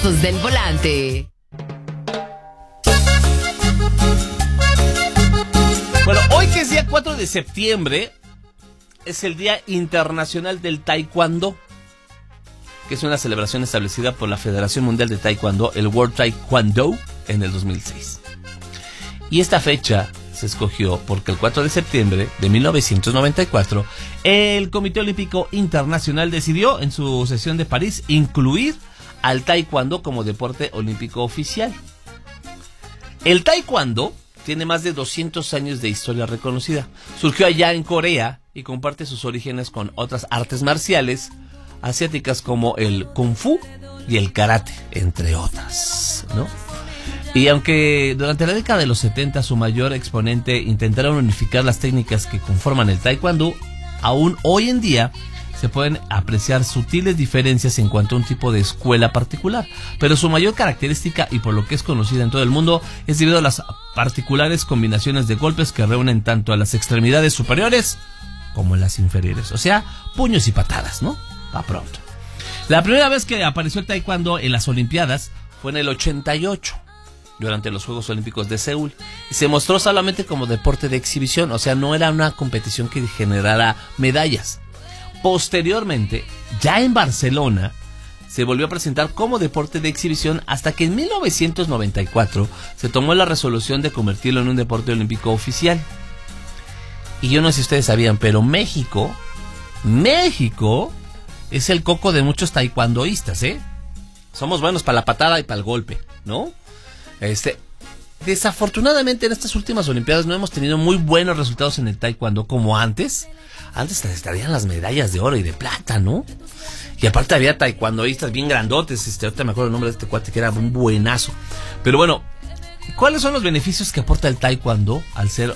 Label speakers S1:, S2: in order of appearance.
S1: Lejos del volante.
S2: Bueno, hoy que es día 4 de septiembre, es el Día Internacional del Taekwondo, que es una celebración establecida por la Federación Mundial de Taekwondo, el World Taekwondo, en el 2006. Y esta fecha se escogió porque el 4 de septiembre de 1994, el Comité Olímpico Internacional decidió en su sesión de París incluir al Taekwondo como deporte olímpico oficial. El Taekwondo tiene más de 200 años de historia reconocida. Surgió allá en Corea y comparte sus orígenes con otras artes marciales asiáticas como el Kung Fu y el Karate, entre otras, ¿no? Y aunque durante la década de los 70 su mayor exponente intentaron unificar las técnicas que conforman el Taekwondo, aún hoy en día se pueden apreciar sutiles diferencias en cuanto a un tipo de escuela particular, pero su mayor característica, y por lo que es conocida en todo el mundo, es debido a las particulares combinaciones de golpes que reúnen tanto a las extremidades superiores como a las inferiores, o sea, puños y patadas, ¿no? A pronto. La primera vez que apareció el Taekwondo en las Olimpiadas fue en el 88, durante los Juegos Olímpicos de Seúl, y se mostró solamente como deporte de exhibición, o sea, no era una competición que generara medallas. Posteriormente, ya en Barcelona, se volvió a presentar como deporte de exhibición hasta que en 1994 se tomó la resolución de convertirlo en un deporte olímpico oficial. Y yo no sé si ustedes sabían, pero México es el coco de muchos taekwondoístas, ¿eh? Somos buenos para la patada y para el golpe, ¿no? Desafortunadamente en estas últimas Olimpiadas no hemos tenido muy buenos resultados en el taekwondo como antes. Antes estarían las medallas de oro y de plata, ¿no? Y aparte había taekwondoístas bien grandotes. Ahorita me acuerdo el nombre de este cuate que era un buenazo. Pero bueno, ¿cuáles son los beneficios que aporta el taekwondo al ser